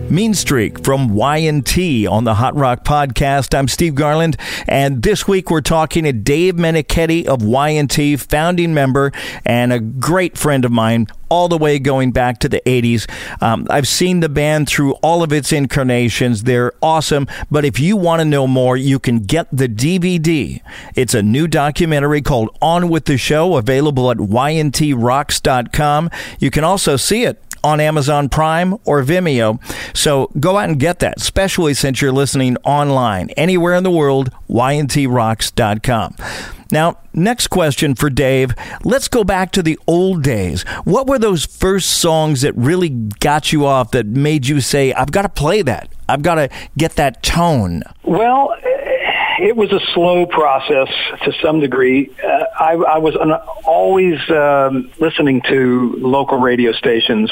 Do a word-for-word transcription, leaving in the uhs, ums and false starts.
Mean Streak from Y and T on the Hot Rock Podcast. I'm Steve Garland, and this week we're talking to Dave Meniketti of Y and T, founding member and a great friend of mine, all the way going back to the eighties. Um, I've seen the band through all of its incarnations. They're awesome, but if you want to know more, you can get the D V D. It's a new documentary called On With The Show, available at y n t rocks dot com. You can also see it on Amazon Prime or Vimeo. So go out and get that, especially since you're listening online. Anywhere in the world, y n t rocks dot com. Now, next question for Dave. Let's go back to the old days. What were those first songs that really got you off, that made you say, I've got to play that. I've got to get that tone? Well, it was a slow process to some degree. Uh, I, I was an, always um, listening to local radio stations